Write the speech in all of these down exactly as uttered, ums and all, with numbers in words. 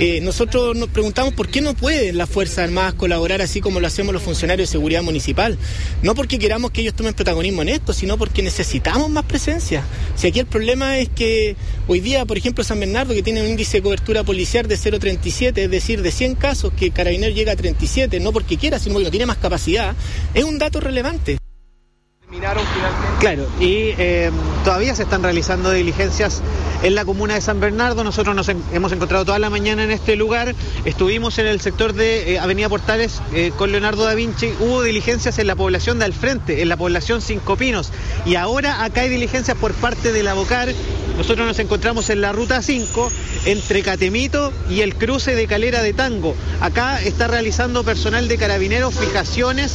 Eh, nosotros nos preguntamos por qué no pueden las Fuerzas Armadas colaborar así como lo hacemos los funcionarios de seguridad municipal. No porque queramos que ellos tomen protagonismo en esto, sino porque necesitamos más presencia. Si aquí el problema es que hoy día, por ejemplo, San Bernardo, que tiene un índice de cobertura policial de cero coma treinta y siete, es decir, de cien casos, que Carabineros llega a treinta y siete, no porque quiera, sino porque no tiene más capacidad, es un dato relevante. Terminaron finalmente. Claro, y eh, todavía se están realizando diligencias en la comuna de San Bernardo. Nosotros nos en, hemos encontrado toda la mañana en este lugar. Estuvimos en el sector de eh, Avenida Portales eh, con Leonardo da Vinci. Hubo diligencias en la población de Al Frente, en la población Cinco Pinos. Y ahora acá hay diligencias por parte de la Bocar. Nosotros nos encontramos en la ruta cinco, entre Catemito y el cruce de Calera de Tango. Acá está realizando personal de Carabineros fijaciones,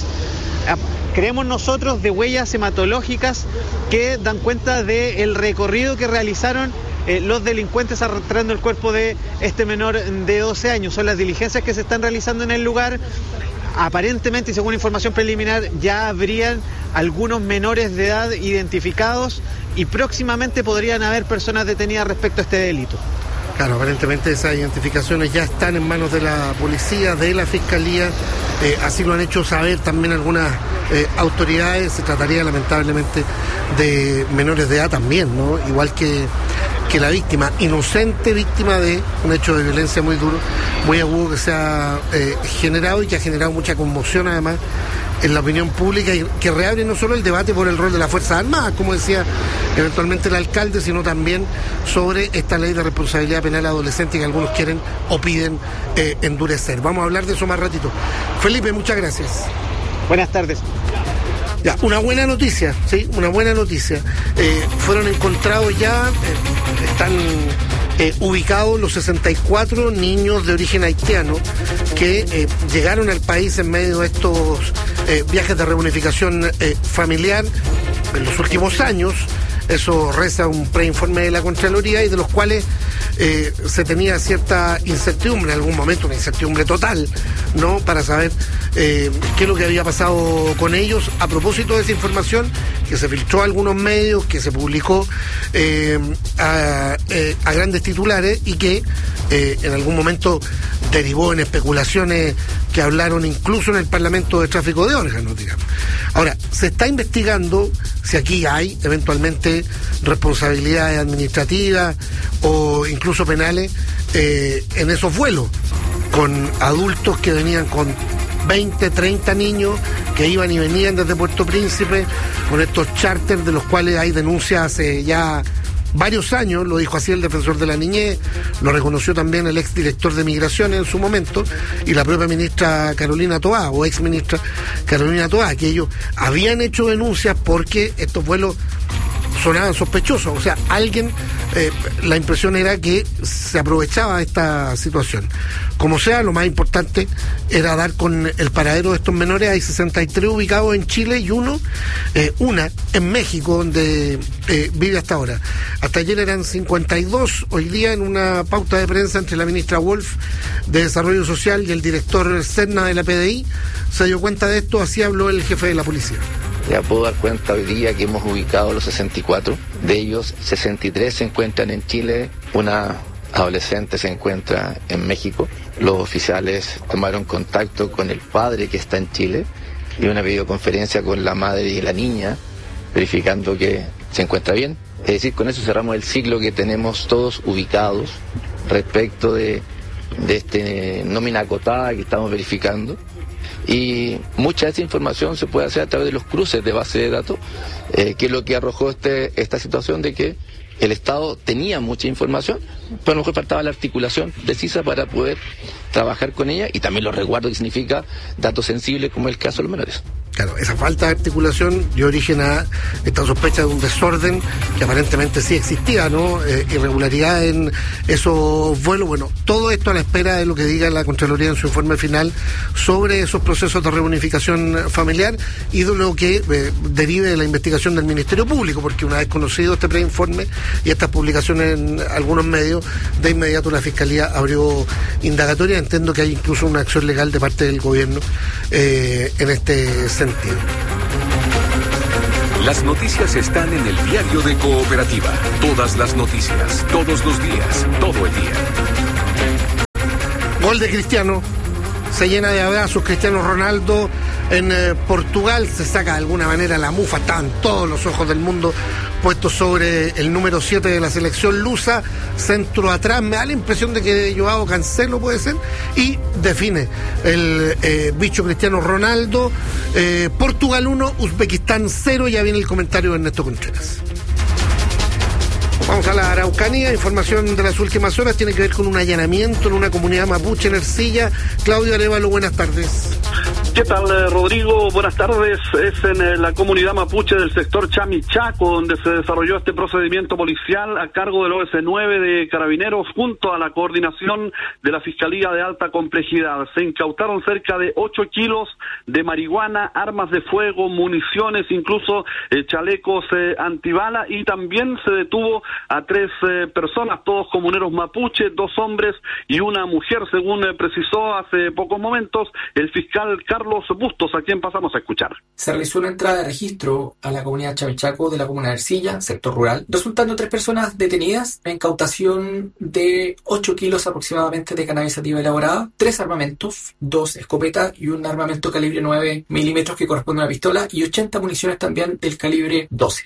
creemos nosotros, de huellas hematológicas que dan cuenta del recorrido que realizaron eh, los delincuentes arrastrando el cuerpo de este menor de doce años. Son las diligencias que se están realizando en el lugar. Aparentemente, y según información preliminar, ya habrían algunos menores de edad identificados y próximamente podrían haber personas detenidas respecto a este delito. Claro, aparentemente esas identificaciones ya están en manos de la policía, de la fiscalía, eh, así lo han hecho saber también algunas eh, autoridades. Se trataría lamentablemente de menores de edad también, ¿no? Igual que, que la víctima, inocente víctima de un hecho de violencia muy duro, muy agudo que se ha eh, generado y que ha generado mucha conmoción además en la opinión pública, y que reabre no solo el debate por el rol de las Fuerzas Armadas, como decía eventualmente el alcalde, sino también sobre esta ley de responsabilidad penal adolescente que algunos quieren o piden eh, endurecer. Vamos a hablar de eso más ratito. Felipe, muchas gracias. Buenas tardes. Ya, una buena noticia, sí, una buena noticia. Eh, fueron encontrados ya, eh, están eh, ubicados los sesenta y cuatro niños de origen haitiano que eh, llegaron al país en medio de estos eh, viajes de reunificación eh, familiar en los últimos años. Eso reza un preinforme de la Contraloría, y de los cuales eh, se tenía cierta incertidumbre, en algún momento una incertidumbre total, ¿no? Para saber eh, qué es lo que había pasado con ellos. A propósito de esa información que se filtró a algunos medios, que se publicó eh, a, eh, a grandes titulares, y que eh, en algún momento derivó en especulaciones que hablaron incluso en el Parlamento de tráfico de órganos, digamos. Ahora, se está investigando si aquí hay eventualmente responsabilidades administrativas o incluso penales eh, en esos vuelos, con adultos que venían con veinte, treinta niños que iban y venían desde Puerto Príncipe, con estos charters de los cuales hay denuncias hace ya varios años. Lo dijo así el defensor de la niñez, lo reconoció también el exdirector de Migraciones en su momento, y la propia ministra Carolina Toá, o exministra Carolina Toá, que ellos habían hecho denuncias porque estos vuelos sonaban sospechosos. O sea, alguien, eh, la impresión era que se aprovechaba de esta situación. Como sea, lo más importante era dar con el paradero de estos menores. Hay sesenta y tres ubicados en Chile y uno, eh, una en México, donde eh, vive hasta ahora. Hasta ayer eran cincuenta y dos. Hoy día, en una pauta de prensa entre la ministra Wolf de Desarrollo Social y el director Serna de la P D I, se dio cuenta de esto. Así habló el jefe de la policía. Ya puedo dar cuenta hoy día que hemos ubicado los sesenta y cuatro. De ellos, sesenta y tres se encuentran en Chile, una adolescente se encuentra en México. Los oficiales tomaron contacto con el padre que está en Chile y una videoconferencia con la madre y la niña, verificando que se encuentra bien. Es decir, con eso cerramos el ciclo que tenemos todos ubicados respecto de, de este nómina acotada que estamos verificando. Y mucha de esa información se puede hacer a través de los cruces de base de datos, eh, que es lo que arrojó este, esta situación de que el Estado tenía mucha información, pero a lo mejor faltaba la articulación precisa para poder trabajar con ella, y también los resguardos, que significa datos sensibles como el caso de los menores. Claro, esa falta de articulación dio origen a esta sospecha de un desorden que aparentemente sí existía, ¿no? Eh, irregularidad en esos vuelos. Bueno, todo esto a la espera de lo que diga la Contraloría en su informe final sobre esos procesos de reunificación familiar, y de lo que eh, derive de la investigación del Ministerio Público, porque una vez conocido este preinforme y estas publicaciones en algunos medios, de inmediato la Fiscalía abrió indagatoria. Entiendo que hay incluso una acción legal de parte del gobierno eh, en este sentido. Las noticias están en el diario de Cooperativa. Todas las noticias, todos los días, todo el día. Gol de Cristiano. Se llena de abrazos Cristiano Ronaldo en eh, Portugal, se saca de alguna manera la mufa, estaban todos los ojos del mundo puestos sobre el número siete de la selección lusa, centro atrás, me da la impresión de que Joao Cancelo puede ser, y define el eh, bicho Cristiano Ronaldo. eh, Portugal uno, Uzbekistán cero, ya viene el comentario de Ernesto Contreras. Vamos a la Araucanía, información de las últimas horas, tiene que ver con un allanamiento en una comunidad mapuche en Ercilla. Claudio Arévalo, buenas tardes. ¿Qué tal, Rodrigo? Buenas tardes. Es en la comunidad mapuche del sector Chamichaco donde se desarrolló este procedimiento policial a cargo del O S nueve de Carabineros junto a la coordinación de la Fiscalía de Alta Complejidad. Se incautaron cerca de ocho kilos de marihuana, armas de fuego, municiones, incluso eh, chalecos eh, antibala, y también se detuvo a tres eh, personas, todos comuneros mapuche, dos hombres y una mujer, según eh, precisó hace pocos momentos el fiscal Carlos Bustos, a quien pasamos a escuchar. Se realizó una entrada de registro a la comunidad Chamichaco de la comuna de Ercilla, sector rural, resultando tres personas detenidas, la incautación de ocho kilos aproximadamente de cannabis sativa elaborada, tres armamentos, dos escopetas y un armamento calibre nueve milímetros que corresponde a una pistola, y ochenta municiones también del calibre doce.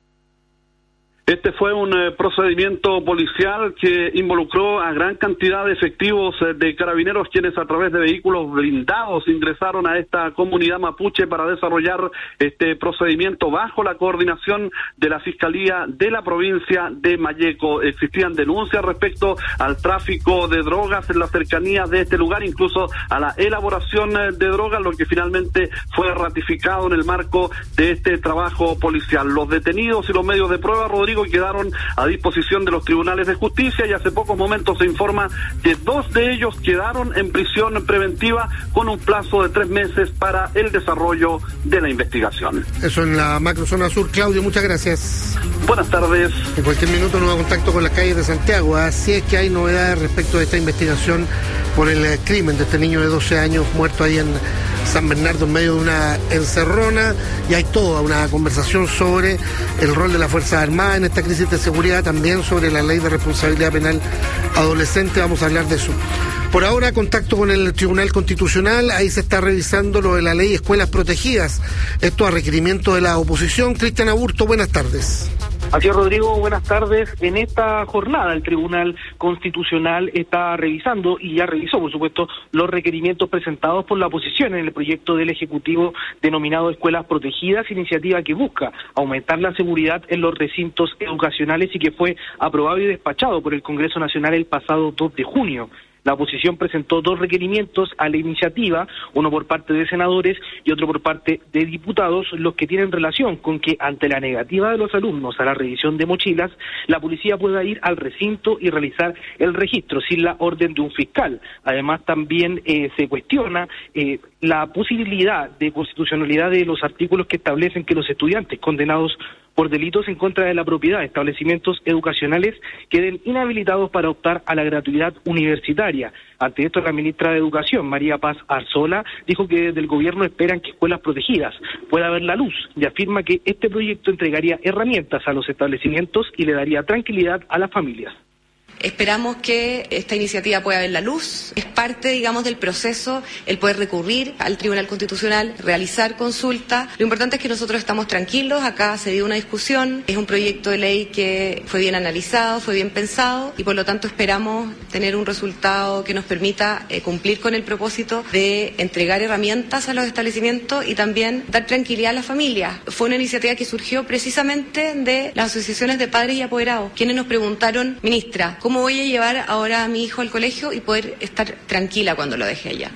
Este fue un eh, procedimiento policial que involucró a gran cantidad de efectivos eh, de carabineros, quienes a través de vehículos blindados ingresaron a esta comunidad mapuche para desarrollar este procedimiento bajo la coordinación de la Fiscalía de la provincia de Malleco. Existían denuncias respecto al tráfico de drogas en las cercanías de este lugar, incluso a la elaboración eh, de drogas, lo que finalmente fue ratificado en el marco de este trabajo policial. Los detenidos y los medios de prueba, Rodrigo, quedaron a disposición de los tribunales de justicia, y hace pocos momentos se informa que dos de ellos quedaron en prisión preventiva con un plazo de tres meses para el desarrollo de la investigación. Eso en la macrozona sur. Claudio, muchas gracias. Buenas tardes. En cualquier minuto nos da contacto con las calles de Santiago, así es que hay novedades respecto de esta investigación por el eh, crimen de este niño de doce años muerto ahí en San Bernardo en medio de una encerrona, y hay toda una conversación sobre el rol de las Fuerzas Armadas en esta crisis de seguridad, también sobre la ley de responsabilidad penal adolescente. Vamos a hablar de eso. Por ahora, contacto con el Tribunal Constitucional, ahí se está revisando lo de la ley Escuelas Protegidas, esto a requerimiento de la oposición. Cristian Aburto, buenas tardes. Así es, Rodrigo, buenas tardes. En esta jornada el Tribunal Constitucional está revisando, y ya revisó, por supuesto, los requerimientos presentados por la oposición en el proyecto del Ejecutivo denominado Escuelas Protegidas, iniciativa que busca aumentar la seguridad en los recintos educacionales y que fue aprobado y despachado por el Congreso Nacional el pasado dos de junio. La oposición presentó dos requerimientos a la iniciativa, uno por parte de senadores y otro por parte de diputados, los que tienen relación con que ante la negativa de los alumnos a la revisión de mochilas, la policía pueda ir al recinto y realizar el registro sin la orden de un fiscal. Además, también eh, se cuestiona eh, la posibilidad de constitucionalidad de los artículos que establecen que los estudiantes condenados por delitos en contra de la propiedad de establecimientos educacionales queden inhabilitados para optar a la gratuidad universitaria. Ante esto, la ministra de Educación, María Paz Arzola, dijo que desde el gobierno esperan que Escuelas Protegidas pueda ver la luz, y afirma que este proyecto entregaría herramientas a los establecimientos y le daría tranquilidad a las familias. Esperamos que esta iniciativa pueda ver la luz. Es parte, digamos, del proceso el poder recurrir al Tribunal Constitucional, realizar consulta. Lo importante es que nosotros estamos tranquilos. Acá se dio una discusión. Es un proyecto de ley que fue bien analizado, fue bien pensado, y por lo tanto esperamos tener un resultado que nos permita eh, cumplir con el propósito de entregar herramientas a los establecimientos y también dar tranquilidad a las familias. Fue una iniciativa que surgió precisamente de las asociaciones de padres y apoderados, quienes nos preguntaron: ministra, ¿cómo voy a llevar ahora a mi hijo al colegio y poder estar tranquila cuando lo deje allá?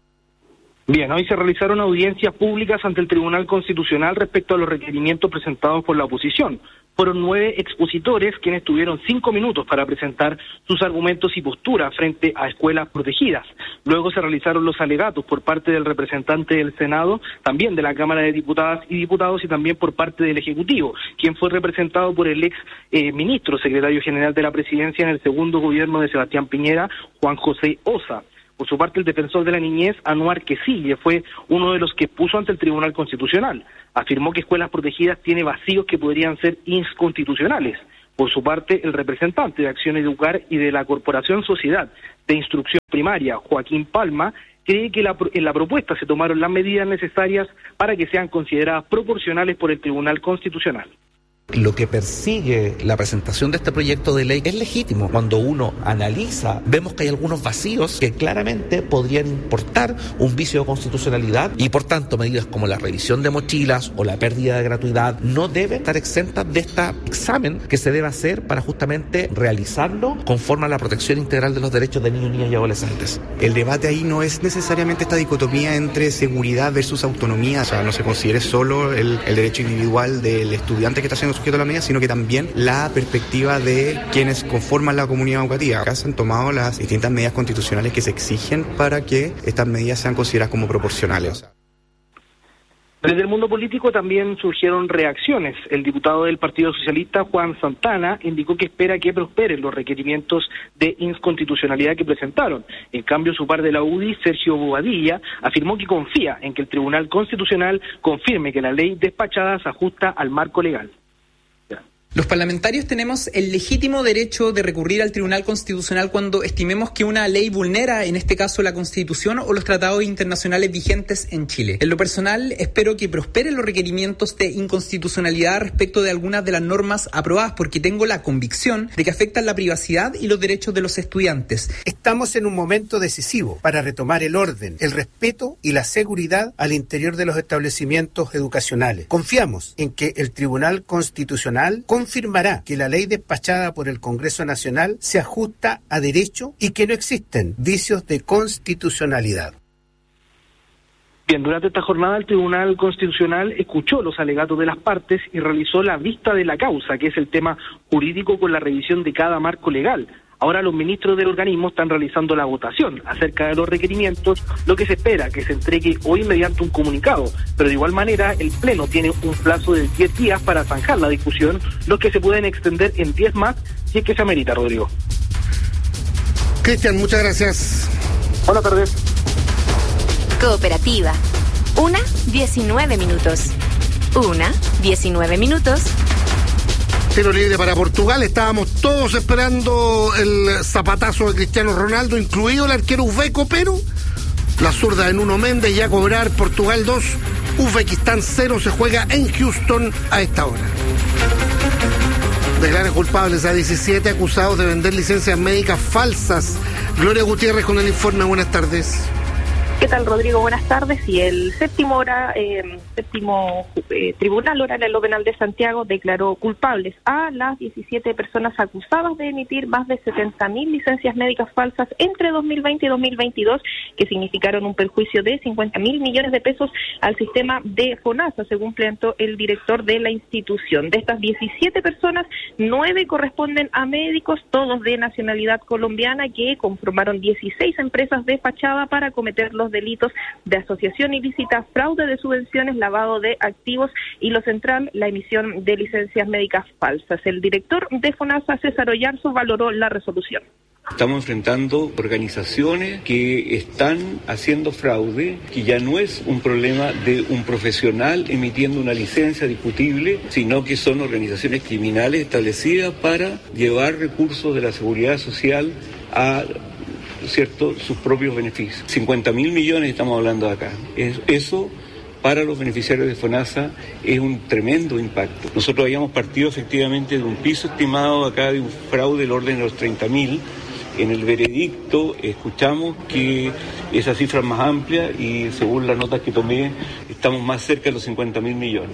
Bien, hoy se realizaron audiencias públicas ante el Tribunal Constitucional respecto a los requerimientos presentados por la oposición. Fueron nueve expositores quienes tuvieron cinco minutos para presentar sus argumentos y posturas frente a escuelas protegidas. Luego se realizaron los alegatos por parte del representante del Senado, también de la Cámara de Diputadas y Diputados, y también por parte del Ejecutivo, quien fue representado por el ex eh, ministro secretario general de la Presidencia en el segundo gobierno de Sebastián Piñera, Juan José Osa. Por su parte, el defensor de la niñez, Anuar Quesille, fue uno de los que puso ante el Tribunal Constitucional. Afirmó que Escuelas Protegidas tiene vacíos que podrían ser inconstitucionales. Por su parte, el representante de Acción Educar y de la Corporación Sociedad de Instrucción Primaria, Joaquín Palma, cree que la, en la propuesta se tomaron las medidas necesarias para que sean consideradas proporcionales por el Tribunal Constitucional. Lo que persigue la presentación de este proyecto de ley es legítimo. Cuando uno analiza, vemos que hay algunos vacíos que claramente podrían importar un vicio de constitucionalidad y, por tanto, medidas como la revisión de mochilas o la pérdida de gratuidad no deben estar exentas de este examen que se debe hacer para justamente realizarlo conforme a la protección integral de los derechos de niños, niñas y adolescentes. El debate ahí no es necesariamente esta dicotomía entre seguridad versus autonomía, o sea, no se considere solo el, el derecho individual del estudiante que está siendo sujeto a la medida, sino que también la perspectiva de quienes conforman la comunidad educativa. Acá se han tomado las distintas medidas constitucionales que se exigen para que estas medidas sean consideradas como proporcionales. Desde el mundo político también surgieron reacciones. El diputado del Partido Socialista, Juan Santana, indicó que espera que prosperen los requerimientos de inconstitucionalidad que presentaron. En cambio, su par de la U D I, Sergio Bobadilla, afirmó que confía en que el Tribunal Constitucional confirme que la ley despachada se ajusta al marco legal. Los parlamentarios tenemos el legítimo derecho de recurrir al Tribunal Constitucional cuando estimemos que una ley vulnera, en este caso, la Constitución o los tratados internacionales vigentes en Chile. En lo personal, espero que prosperen los requerimientos de inconstitucionalidad respecto de algunas de las normas aprobadas, porque tengo la convicción de que afectan la privacidad y los derechos de los estudiantes. Estamos en un momento decisivo para retomar el orden, el respeto y la seguridad al interior de los establecimientos educacionales. Confiamos en que el Tribunal Constitucional confirmará que la ley despachada por el Congreso Nacional se ajusta a derecho y que no existen vicios de constitucionalidad. Bien, durante esta jornada el Tribunal Constitucional escuchó los alegatos de las partes y realizó la vista de la causa, que es el tema jurídico con la revisión de cada marco legal. Ahora los ministros del organismo están realizando la votación acerca de los requerimientos, lo que se espera que se entregue hoy mediante un comunicado, pero de igual manera el Pleno tiene un plazo de diez días para zanjar la discusión, los que se pueden extender en diez más si es que se amerita, Rodrigo. Cristian, muchas gracias. Buenas tardes. Cooperativa. Una, diecinueve minutos. Una, diecinueve minutos. Tiro libre para Portugal. Estábamos todos esperando el zapatazo de Cristiano Ronaldo, incluido el arquero uzbeco, pero la zurda de Nuno Méndez ya a cobrar. Portugal dos, Uzbekistán cero. Se juega en Houston a esta hora. Declaran culpables a diecisiete acusados de vender licencias médicas falsas. Gloria Gutiérrez con el informe. Buenas tardes. ¿Qué tal, Rodrigo? Buenas tardes. Y el séptimo hora, eh, séptimo eh, tribunal oral en lo penal de Santiago declaró culpables a las diecisiete personas acusadas de emitir más de setenta mil licencias médicas falsas entre dos mil veinte y dos mil veintidós, que significaron un perjuicio de cincuenta mil millones de pesos al sistema de FONASA, según planteó el director de la institución. De estas diecisiete personas, nueve corresponden a médicos, todos de nacionalidad colombiana, que conformaron dieciséis empresas de fachada para cometer los delitos de asociación ilícita, fraude de subvenciones, lavado de activos y lo central, la emisión de licencias médicas falsas. El director de FONASA, César Oyarzo, valoró la resolución. Estamos enfrentando organizaciones que están haciendo fraude, que ya no es un problema de un profesional emitiendo una licencia discutible, sino que son organizaciones criminales establecidas para llevar recursos de la seguridad social a ¿cierto? sus propios beneficios. cincuenta mil millones estamos hablando de acá. Es, eso para los beneficiarios de FONASA es un tremendo impacto. Nosotros habíamos partido efectivamente de un piso estimado acá de un fraude del orden de los treinta mil. En el veredicto escuchamos que esa cifra es más amplia y según las notas que tomé estamos más cerca de los cincuenta mil millones.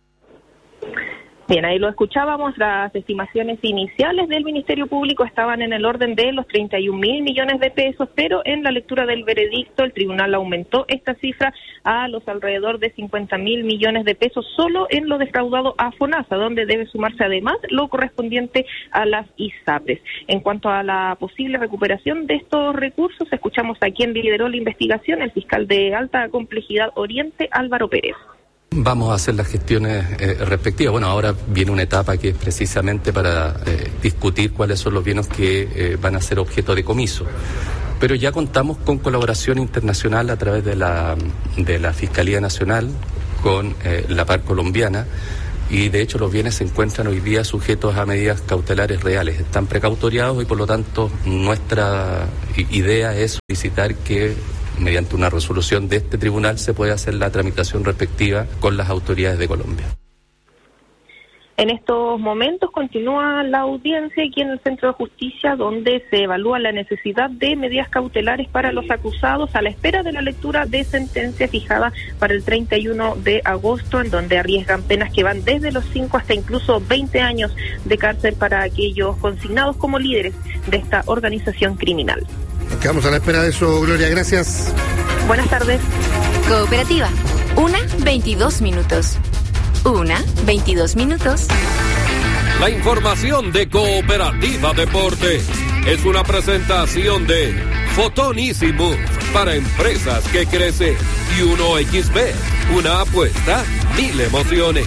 Bien, ahí lo escuchábamos, las estimaciones iniciales del Ministerio Público estaban en el orden de los treinta y un mil millones de pesos, pero en la lectura del veredicto el tribunal aumentó esta cifra a los alrededor de cincuenta mil millones de pesos solo en lo defraudado a FONASA, donde debe sumarse además lo correspondiente a las ISAPRES. En cuanto a la posible recuperación de estos recursos, escuchamos a quien lideró la investigación, el fiscal de alta complejidad Oriente, Álvaro Pérez. Vamos a hacer las gestiones eh, respectivas. Bueno, ahora viene una etapa que es precisamente para eh, discutir cuáles son los bienes que eh, van a ser objeto de comiso. Pero ya contamos con colaboración internacional a través de la, de la Fiscalía Nacional, con eh, la par colombiana, y de hecho los bienes se encuentran hoy día sujetos a medidas cautelares reales, están precautoriados y por lo tanto nuestra idea es solicitar que mediante una resolución de este tribunal se pueda hacer la tramitación respectiva con las autoridades de Colombia. En estos momentos continúa la audiencia aquí en el Centro de Justicia, donde se evalúa la necesidad de medidas cautelares para los acusados a la espera de la lectura de sentencia fijada para el treinta y uno de agosto, en donde arriesgan penas que van desde los cinco hasta incluso veinte años de cárcel para aquellos consignados como líderes de esta organización criminal. Nos quedamos a la espera de eso, Gloria, gracias. Buenas tardes. Cooperativa, una, veintidós minutos. Una, veintidós minutos. La información de Cooperativa Deportes es una presentación de Photon Easy Move para empresas que crecen y uno equis be, una apuesta, mil emociones.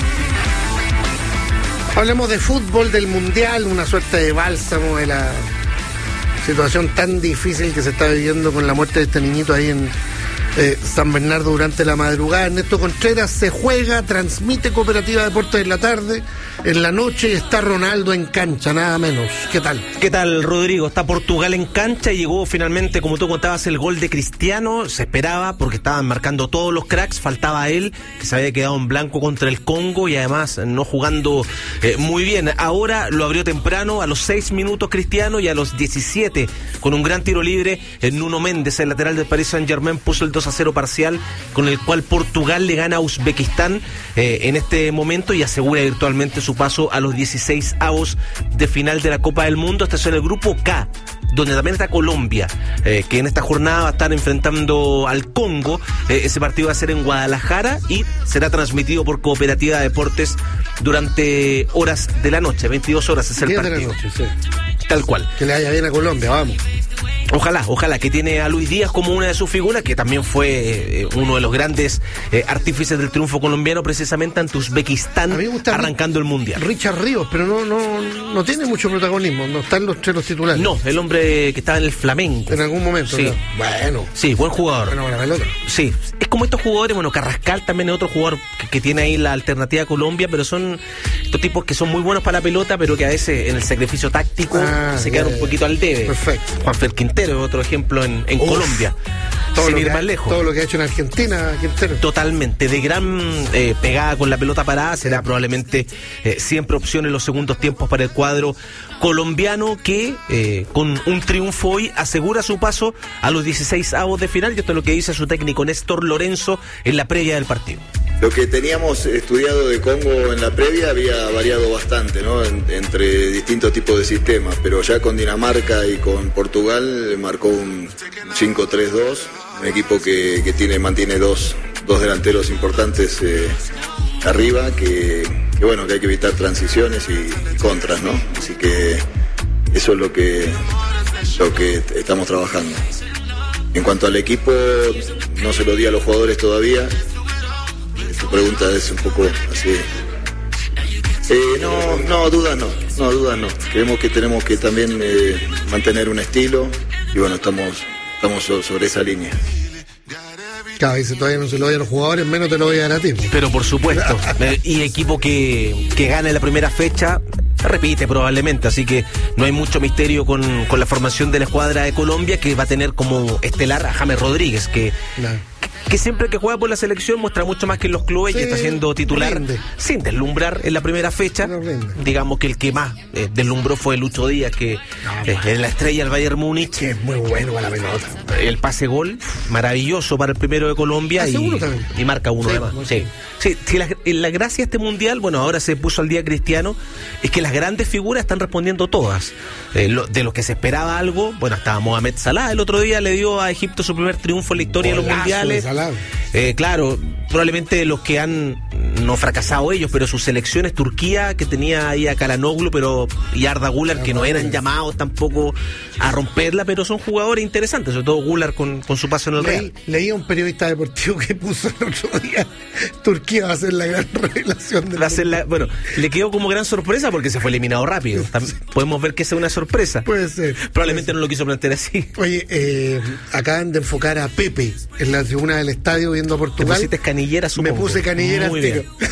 Hablemos de fútbol, del Mundial, una suerte de bálsamo de la situación tan difícil que se está viviendo con la muerte de este niñito ahí en Eh, San Bernardo durante la madrugada. Ernesto Contreras, se juega, transmite Cooperativa Deportes en la tarde, en la noche, y está Ronaldo en cancha, nada menos. ¿Qué tal? ¿Qué tal, Rodrigo? Está Portugal en cancha y llegó finalmente, como tú contabas, el gol de Cristiano. Se esperaba porque estaban marcando todos los cracks, faltaba él, que se había quedado en blanco contra el Congo y además no jugando eh, muy bien. Ahora lo abrió temprano, a los seis minutos Cristiano, y a los diecisiete, con un gran tiro libre, eh, Nuno Méndez, el lateral del Paris Saint-Germain, puso el dos a cero parcial, con el cual Portugal le gana a Uzbekistán eh, en este momento y asegura virtualmente su paso a los dieciséis avos de final de la Copa del Mundo. Este es en el grupo K, donde también está Colombia, eh, que en esta jornada va a estar enfrentando al Congo. Eh, ese partido va a ser en Guadalajara y será transmitido por Cooperativa Deportes durante horas de la noche, veintidós horas es el partido. De la noche, sí. Tal cual. Que le vaya bien a Colombia, vamos. Ojalá, ojalá, que tiene a Luis Díaz como una de sus figuras, que también fue eh, uno de los grandes eh, artífices del triunfo colombiano, precisamente ante Uzbekistán, arrancando el Mundial. Richard Ríos, pero no no no tiene mucho protagonismo, no está entre los titulares. No, el hombre que estaba en el Flamengo. En algún momento, sí. ¿no? Bueno. Sí, buen jugador. Bueno, buena pelota. Sí, es como estos jugadores, bueno, Carrascal también es otro jugador que, que tiene ahí la alternativa a Colombia, pero son estos tipos que son muy buenos para la pelota, pero que a veces en el sacrificio táctico ah, se quedan yeah, un poquito al debe. Perfecto. Juanfer Quintero es otro ejemplo en, en Colombia. Todo sin lo ir que más ha, lejos. Todo lo que ha hecho en Argentina, Quintero. Totalmente, de gran eh, pegada con la pelota parada, será probablemente eh, siempre opción en los segundos tiempos para el cuadro colombiano, que eh, con un triunfo hoy asegura su paso a los dieciséis avos de final, y esto es lo que dice su técnico Néstor Lorenzo en la previa del partido. Lo que teníamos estudiado de Congo en la previa había variado bastante, ¿no? En, entre distintos tipos de sistemas, pero ya con Dinamarca y con Portugal marcó un cinco tres dos, un equipo que, que tiene mantiene dos, dos delanteros importantes eh, arriba, que, que bueno, que hay que evitar transiciones y contras, ¿no? Así que eso es lo que, lo que estamos trabajando. En cuanto al equipo, no se lo di a los jugadores todavía. Tu pregunta es un poco así. Eh, no, no, dudas no, no, dudas no. Creemos que tenemos que también eh, mantener un estilo y bueno, estamos, estamos sobre esa línea. Claro, dice, todavía no se lo doy a los jugadores, menos te lo voy a dar a ti. Pero por supuesto, y equipo que, que gane la primera fecha repite probablemente, así que no hay mucho misterio con, con la formación de la escuadra de Colombia, que va a tener como estelar a James Rodríguez, que... Claro. que siempre que juega por la selección muestra mucho más que en los clubes, sí, y está siendo titular rinde, sin deslumbrar en la primera fecha. Digamos que el que más eh, deslumbró fue Lucho Díaz, que no, eh, es la estrella del Bayern Múnich, que es muy bueno para la pelota. El pase gol maravilloso para el primero de Colombia, y, y marca uno, sí, además. Sí. Sí, sí, la, la gracia de este mundial, bueno, ahora se puso al día Cristiano, es que las grandes figuras están respondiendo todas. Eh, lo, de los que se esperaba algo, bueno, estaba Mohamed Salah, el otro día le dio a Egipto su primer triunfo en la historia Golazo de los mundiales. Eh, claro, probablemente los que han no fracasado ellos, pero sus selecciones, Turquía, que tenía ahí a Karanoglu, pero y Arda Güler, que no eran llamados tampoco a romperla, pero son jugadores interesantes, sobre todo Güler con, con su paso en el Leí, Real. Leí a un periodista deportivo que puso el otro día, Turquía va a ser la gran revelación del va a ser la, bueno, le quedó como gran sorpresa porque se fue eliminado rápido. También podemos ver que esa es una sorpresa. Puede ser. Probablemente puede ser. No lo quiso plantear así. Oye, eh, acaban de enfocar a Pepe en la tribuna del estadio viendo a Portugal. Te pusiste canillera, supongo. Me puse canillera al tiro.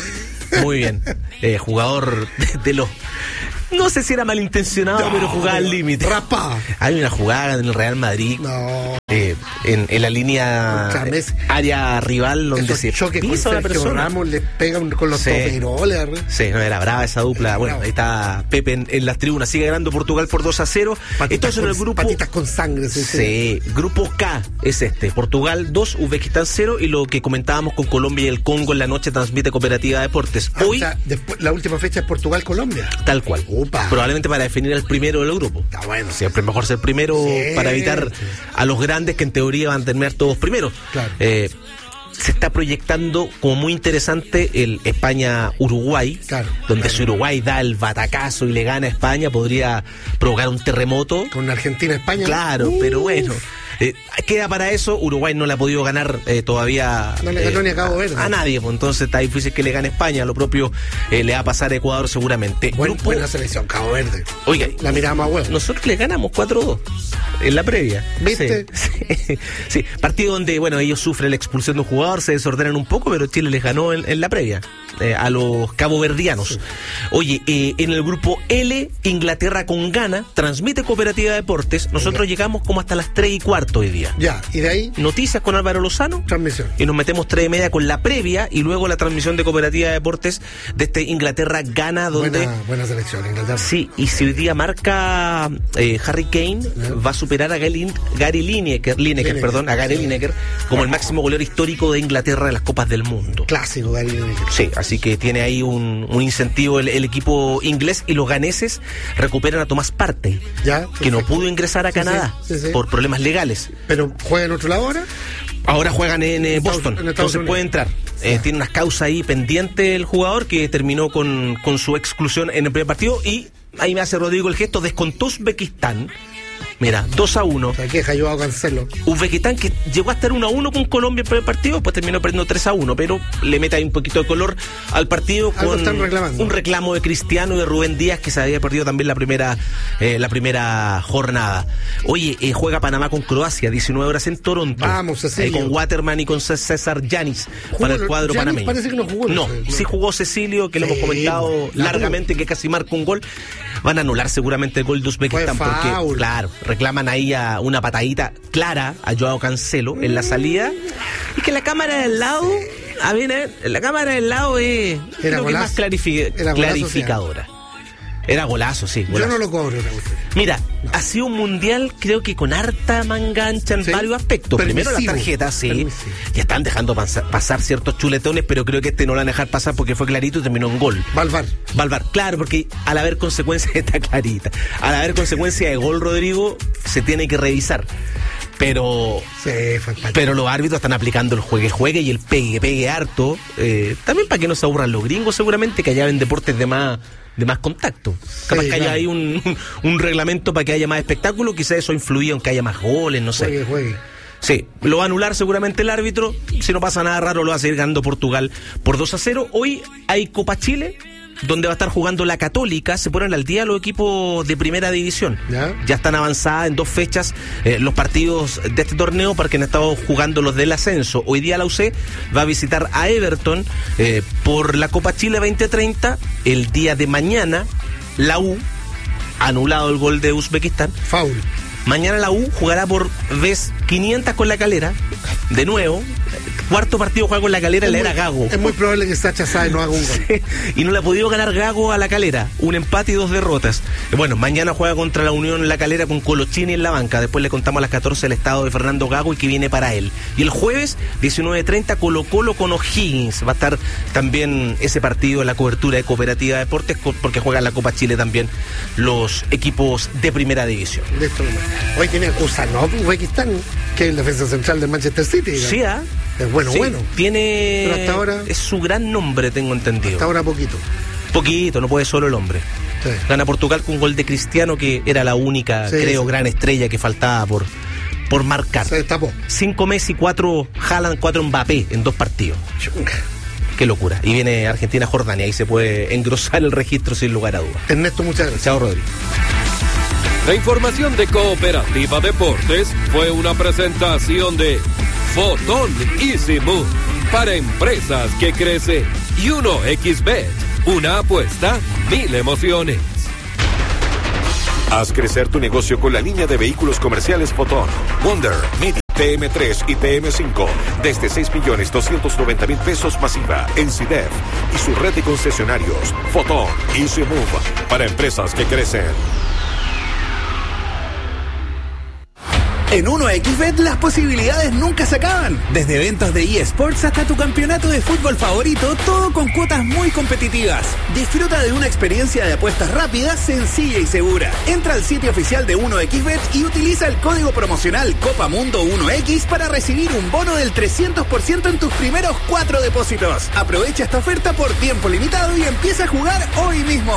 muy bien. Eh, jugador de, de los... No sé si era malintencionado, no, pero jugaba al límite. Rapa. Hay una jugada en el Real Madrid. No. Eh, en, en la línea eh, área rival donde se pisa a una persona. Ramos le pegan con los sí. toperoles. Sí, no, era brava esa dupla. Era bueno, bravo. Ahí está Pepe en, en las tribunas. Sigue ganando Portugal por dos a cero. Patitas Esto es en el grupo. Patitas con sangre. Sí, sí. Grupo K es este. Portugal dos, Uzbekistán cero. Y lo que comentábamos con Colombia y el Congo en la noche transmite Cooperativa Deportes. Ah, Hoy. O sea, después, la última fecha es Portugal-Colombia. Tal cual. Opa. Probablemente para definir al primero del grupo. Está bueno. Siempre es mejor ser primero sí. para evitar a los grandes que en teoría van a terminar todos primero. Claro. Eh, se está proyectando como muy interesante el España-Uruguay, claro, donde claro. si Uruguay da el batacazo y le gana a España, podría provocar un terremoto. Con Argentina-España. Claro, Uf. pero bueno. Eh, queda para eso, Uruguay no le ha podido ganar eh, todavía no le ganó eh, ni a Cabo Verde a, a nadie, pues entonces está difícil que le gane España, lo propio eh, le va a pasar a Ecuador seguramente. Buen, Grupo... Buena selección, Cabo Verde. Oiga, la miramos a huevo. Nosotros le ganamos cuatro dos en la previa. ¿Viste? Sí, sí, sí, partido donde, bueno, ellos sufren la expulsión de un jugador, se desordenan un poco, pero Chile les ganó en, en la previa eh, a los caboverdianos. Sí. Oye, eh, en el grupo L, Inglaterra con Ghana, transmite Cooperativa Deportes. Nosotros ya. llegamos como hasta las tres y cuarto hoy día. Ya. ¿Y de ahí? Noticias con Álvaro Lozano. Transmisión. Y nos metemos tres y media con la previa y luego la transmisión de Cooperativa de Deportes de este Inglaterra-Gana, donde... Buena, buena selección, Inglaterra. Sí, y si hoy día marca eh, Harry Kane, ¿Eh? va a superar a Gary, Gary Lineker, Lineker, Lineker, perdón, a Gary sí. Lineker, como el máximo goleador histórico de Inglaterra de las Copas del Mundo. Clásico, Gary Lineker. Sí, así que tiene ahí un, un incentivo el, el equipo inglés, y los ganeses recuperan a Tomás Partey, ya, que no pudo ingresar a Canadá sí, sí, sí, sí. por problemas legales. ¿Pero juega en otro lado ahora? Ahora juegan en eh, Boston, en entonces Unidos. puede entrar. Eh, tiene unas causas ahí pendientes el jugador, que terminó con, con su exclusión en el primer partido, y ahí me hace Rodrigo el gesto, descontó Uzbekistán. Mira, dos a uno. O sea, queja Joao Cancelo. Uzbekistán, que llegó a estar uno a uno con Colombia en el primer partido, después terminó perdiendo tres a uno, pero le mete ahí un poquito de color al partido con un reclamo de Cristiano y de Rubén Díaz, que se había perdido también la primera eh, la primera jornada. Oye, eh, juega Panamá con Croacia, diecinueve horas en Toronto. Vamos, Cecilio. Eh, con Waterman y con César Yanis para el cuadro Giannis panameño. Parece que no jugó. No, no, sí jugó Cecilio, que sí, lo hemos comentado largamente, que casi marca un gol. Van a anular seguramente el gol de Uzbekistán, porque, claro, reclaman ahí a una patadita clara a Joao Cancelo en la salida, y que la cámara del lado, a ver, la cámara del lado es lo que más clarific- Era clarificadora. Era golazo, sí. Golazo. Yo no lo cobro. Mira, no. ha sido un mundial, creo que con harta mangancha en ¿Sí? varios aspectos. Permisivo. Primero las tarjetas, sí. Permisivo. Ya están dejando pasar, pasar ciertos chuletones, pero creo que este no lo van a dejar pasar porque fue clarito y terminó en gol. Valvar. Valvar, claro, porque al haber consecuencias está clarita. Al haber consecuencia de gol, Rodrigo, se tiene que revisar. Pero sí, pero los árbitros están aplicando el juegue juegue y el pegue pegue harto, eh, también para que no se aburran los gringos, seguramente, que allá ven deportes de más de más contacto. Capaz sí, que haya claro. ahí un, un, un reglamento para que haya más espectáculo, quizás eso influía en que haya más goles, no sé. Juegue, juegue. Sí, lo va a anular seguramente el árbitro. Si no pasa nada raro, lo va a seguir ganando Portugal por dos a cero. Hoy hay Copa Chile, donde va a estar jugando la Católica. Se ponen al día los equipos de primera división. Ya, ya están avanzadas en dos fechas eh, los partidos de este torneo, porque han estado jugando los del ascenso. Hoy día la U C va a visitar a Everton eh, por la Copa Chile veinte treinta. El día de mañana, la U, anulado el gol de Uzbekistán. Foul. Mañana la U jugará por vez quinientas con la Calera, de nuevo. Cuarto partido juega con la Calera, le era Gago. Es muy probable que Sacha Sáez no haga un gol. Sí, y no le ha podido ganar Gago a la Calera. Un empate y dos derrotas. Bueno, mañana juega contra la Unión La Calera con Colochini en la banca. Después le contamos a las catorce el estado de Fernando Gago y que viene para él. Y el jueves, diecinueve treinta, Colo Colo con O'Higgins. Va a estar también ese partido en la cobertura de Cooperativa Deportes, porque juegan la Copa Chile también los equipos de primera división. Listo. Hoy tiene a Kusanov, Uzbekistán, que es el defensa central del Manchester City. ¿no? Sí, ¿ah? Es bueno, sí, bueno. Tiene. Pero hasta ahora. Es su gran nombre, tengo entendido. Hasta ahora poquito. Poquito, no puede solo el hombre. Sí. Gana Portugal con un gol de Cristiano, que era la única, sí, creo, sí. gran estrella que faltaba por, por marcar. Se destapó. Cinco Messi, cuatro Haaland, cuatro Mbappé en dos partidos. Chunga. Qué locura. Y viene Argentina-Jordania, ahí se puede engrosar el registro sin lugar a dudas. Ernesto, muchas gracias. Chao, Rodrigo. La información de Cooperativa Deportes fue una presentación de Fotón Easy Move para empresas que crecen. y uno equis bet. Una apuesta, mil emociones. Haz crecer tu negocio con la línea de vehículos comerciales Fotón, Wonder, Midi, T M tres y T M cinco desde seis millones doscientos noventa mil pesos masiva en C I D E F y su red de concesionarios Fotón Easy Move para empresas que crecen. En uno equis bet las posibilidades nunca se acaban. Desde eventos de eSports hasta tu campeonato de fútbol favorito, todo con cuotas muy competitivas. Disfruta de una experiencia de apuestas rápida, sencilla y segura. Entra al sitio oficial de uno equis bet y utiliza el código promocional Copa Mundo uno equis para recibir un bono del trescientos por ciento en tus primeros cuatro depósitos. Aprovecha esta oferta por tiempo limitado y empieza a jugar hoy mismo.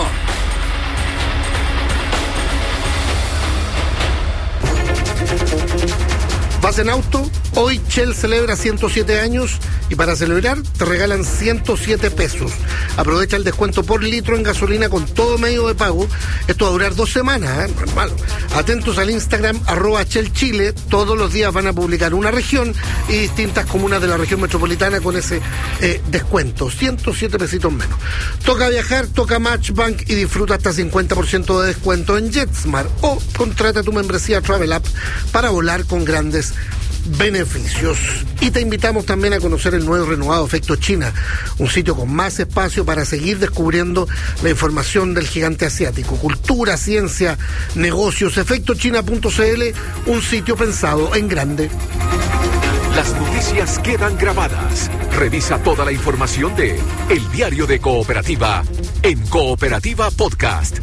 ¿Vas en auto? Hoy Shell celebra ciento siete años y para celebrar te regalan ciento siete pesos. Aprovecha el descuento por litro en gasolina con todo medio de pago. Esto va a durar dos semanas, ¿eh? No es malo. Atentos al Instagram, arroba Shell Chile. Todos los días van a publicar una región y distintas comunas de la región metropolitana con ese eh, descuento. ciento siete pesitos menos. Toca viajar, toca Matchbank y disfruta hasta cincuenta por ciento de descuento en JetSmart o contrata tu membresía Travel App para volar con grandes beneficios. Y te invitamos también a conocer el nuevo y renovado Efecto China, un sitio con más espacio para seguir descubriendo la información del gigante asiático, cultura, ciencia, negocios. efecto china punto c l, un sitio pensado en grande. Las noticias quedan grabadas. Revisa toda la información de El Diario de Cooperativa en Cooperativa Podcast.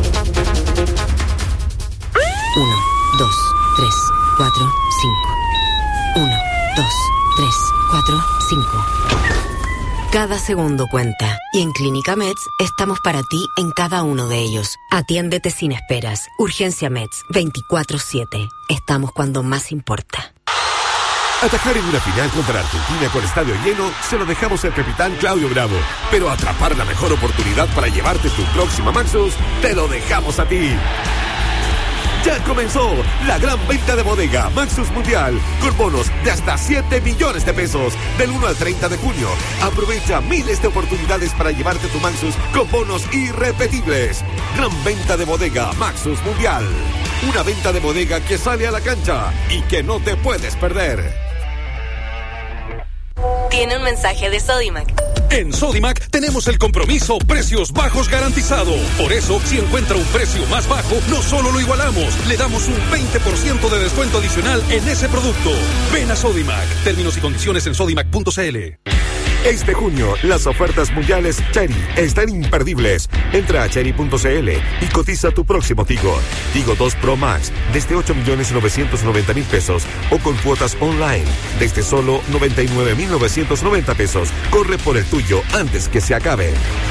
Uno, dos, tres, cuatro, cinco. Uno, dos, tres, cuatro, cinco. Cada segundo cuenta. Y en Clínica Meds estamos para ti en cada uno de ellos. Atiéndete sin esperas. Urgencia Meds, veinticuatro siete. Estamos cuando más importa. Atajar en una final contra Argentina con estadio lleno se lo dejamos al capitán Claudio Bravo. Pero atrapar la mejor oportunidad para llevarte tu próxima Maxus, te lo dejamos a ti. Ya comenzó la gran venta de bodega Maxus Mundial con bonos de hasta siete millones de pesos del uno al treinta de junio. Aprovecha miles de oportunidades para llevarte tu Maxus con bonos irrepetibles. Gran venta de bodega Maxus Mundial. Una venta de bodega que sale a la cancha y que no te puedes perder. Tiene un mensaje de Sodimac. En Sodimac tenemos el compromiso precios bajos garantizado. Por eso, si encuentra un precio más bajo, no solo lo igualamos, le damos un veinte por ciento de descuento adicional en ese producto. Ven a Sodimac. Términos y condiciones en sodimac punto c l. Este junio, las ofertas mundiales Chery están imperdibles. Entra a chery punto c l y cotiza tu próximo Tigo. Tigo dos Pro Max desde ocho millones novecientos noventa mil pesos o con cuotas online desde solo noventa y nueve mil novecientos noventa pesos. Corre por el tuyo antes que se acabe.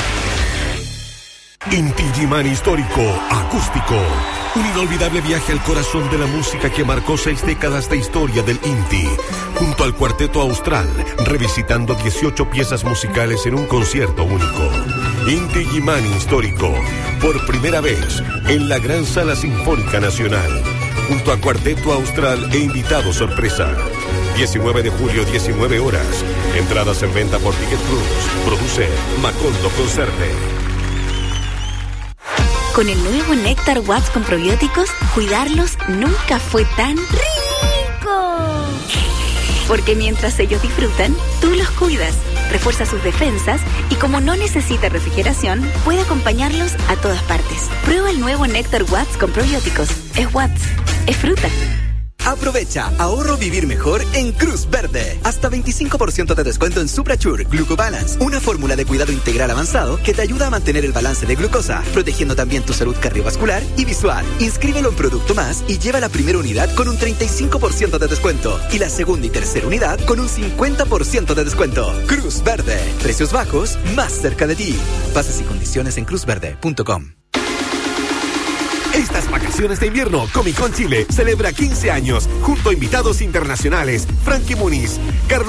Inti Gimani Histórico Acústico. Un inolvidable viaje al corazón de la música que marcó seis décadas de historia del Inti. Junto al Cuarteto Austral, revisitando dieciocho piezas musicales en un concierto único. Inti Gimani Histórico, por primera vez en la Gran Sala Sinfónica Nacional. Junto a Cuarteto Austral e invitado sorpresa. diecinueve de julio, diecinueve horas. Entradas en venta por Ticket Plus. Produce Macondo Concerte. Con el nuevo Néctar Watts con probióticos, cuidarlos nunca fue tan rico. Porque mientras ellos disfrutan, tú los cuidas, refuerza sus defensas y como no necesita refrigeración, puede acompañarlos a todas partes. Prueba el nuevo Néctar Watts con probióticos. Es Watts, es fruta. Aprovecha, ahorro vivir mejor en Cruz Verde. Hasta veinticinco por ciento de descuento en Suprachur Glucobalance, una fórmula de cuidado integral avanzado que te ayuda a mantener el balance de glucosa, protegiendo también tu salud cardiovascular y visual. Inscríbelo en Producto Más y lleva la primera unidad con un treinta y cinco por ciento de descuento y la segunda y tercera unidad con un cincuenta por ciento de descuento. Cruz Verde, precios bajos, más cerca de ti. Bases y condiciones en cruz verde punto com. Estas vacaciones de invierno, Comic Con Chile celebra quince años junto a invitados internacionales. Frankie Muniz, Carlos